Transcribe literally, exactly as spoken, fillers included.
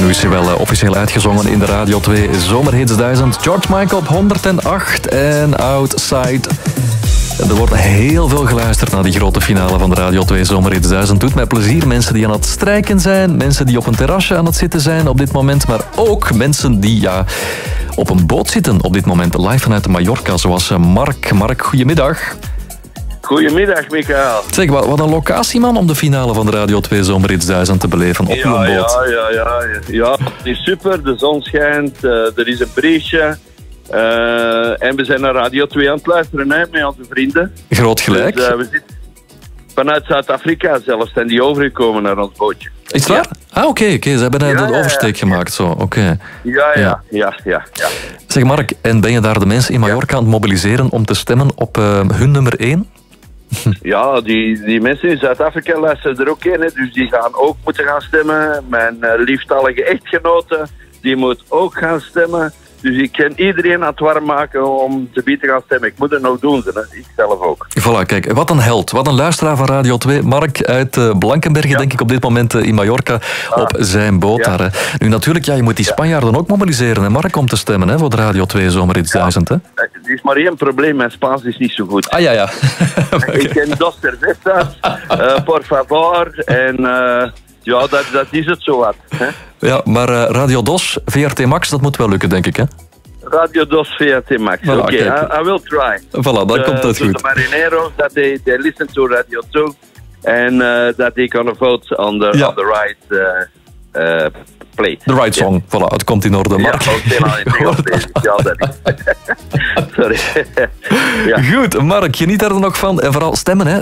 nu is hij wel uh, officieel uitgezongen in de Radio twee Zomerhits duizend. George Michael op honderdacht en Outside. Er wordt heel veel geluisterd naar die grote finale van de Radio twee Zomerhits duizend. Doet mij plezier. Mensen die aan het strijken zijn. Mensen die op een terrasje aan het zitten zijn op dit moment. Maar ook mensen die ja, op een boot zitten op dit moment. Live vanuit Mallorca, zoals Mark. Mark, goedemiddag. Goedemiddag, Michael. Zeg, wat, wat een locatie, man, om de finale van de Radio twee Zomerhits duizend te beleven op ja, uw boot. Ja, ja, ja, ja. Het is super. De zon schijnt. Uh, er is een briesje. Uh, en we zijn naar Radio twee aan het luisteren, hè, met onze vrienden. Groot gelijk. Dus, uh, we zitten vanuit Zuid-Afrika zelfs zijn die overgekomen naar ons bootje. Is het waar? Ja. Ah, oké, okay, okay. Ze hebben uh, ja, de ja, oversteek ja. gemaakt, zo. Oké. Okay. Ja, ja, ja, ja, ja, ja. Zeg, Mark, en ben je daar de mensen in Mallorca aan het mobiliseren om te stemmen op uh, hun nummer één? Ja, die, die mensen in Zuid-Afrika luisteren er ook in, hè, dus die gaan ook moeten gaan stemmen. Mijn uh, lieftallige echtgenote, die moet ook gaan stemmen. Dus ik kan iedereen aan het warm maken om te bieden te gaan stemmen. Ik moet het nog doen, hè. Ik zelf ook. Voilà, kijk, wat een held. Wat een luisteraar van Radio twee. Mark uit uh, Blankenberge, ja. denk ik op dit moment uh, in Mallorca, ah. op zijn boot ja. daar. Hè. Nu natuurlijk, ja, je moet die Spanjaarden ja. ook mobiliseren, hè, Mark, om te stemmen hè, voor de Radio twee Zomerhits duizend. Ja. Er is maar één probleem, mijn Spaans is niet zo goed. Ah ja, ja. Okay. Ik ken dos cervezas, uh, por favor, en uh, ja, dat, dat is het zo wat. Hè. Ja, maar uh, Radio Dos, V R T Max, dat moet wel lukken, denk ik, hè? Radio Dos, V R T Max. Oké, okay, I, I will try. Voilà, dan uh, komt dat goed. De marineros, that they, they listen to Radio two and uh, that they can vote on the, ja. on the right uh, uh, plate. The right song, yeah. Voilà, het komt in orde. Mark. Ja, ook in orde. Ja, dat is. Sorry. Ja. Goed, Mark, geniet er nog van. En vooral stemmen, hè.